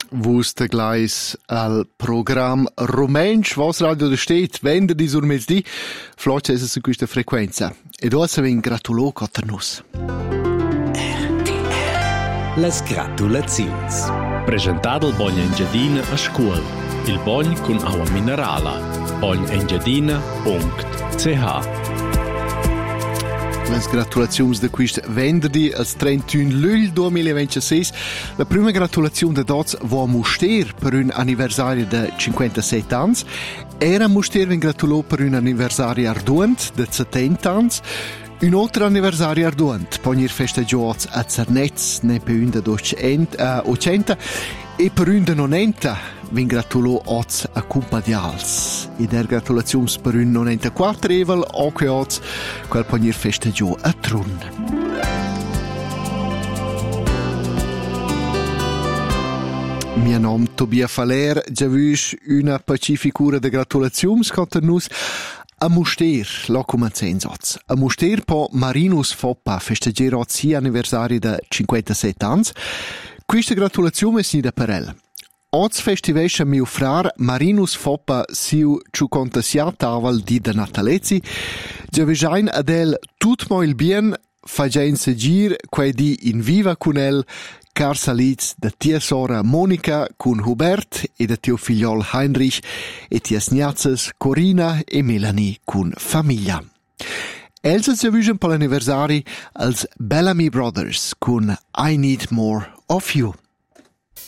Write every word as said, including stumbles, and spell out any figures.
Vus te glais al program Romensch, vos radio de stet, venderdi sur mezzdi, floce esa su questa frequenza. Ed ossa ven gratulo cotter nus. Las gratulazions. Presentado il Bogna Engiadina a scuol. Il Bogn con aua minerala. bogn engiadina punct c h. Las gratulazioni de quist venderdi al trentuno luglio duemilaventisei. La prima gratulazione de dots va a Muster per un anniversario de cinquantasette anni. Era Muster ven gratulò per un anniversario arduent de settanta anni. Un altro anniversario arduent, pognir festeggiats a Zernetz, ne per un de ottanta e per un de nonenta ven gratulò oz a Cumpadials. E der gratulazions per un nonantaquattro evel o che oz, quel pognir festeggiò a Trun. Mio nome è Tobia Faler, già vus una pacificura de gratulazions cotter nus. A Muster, lo comincienzot. A Muster po Marinus Foppa festeggerò si anniversario de cinquantasette anni. Questa gratulazione è snida per el. Oz festivesce mio frar Marinus Foppa siu ciucontasia taval di de Natalezzi. Giavejain ad el tut mo il bien, fagein segir quei di in viva con el, car saliz da tia sora Monica con Hubert e da tio figliol Heinrich e tia sniazzes Corina e Melanie con famiglia. Elsa giavusen per l'anniversari als Bellamy Brothers con I Need More of You.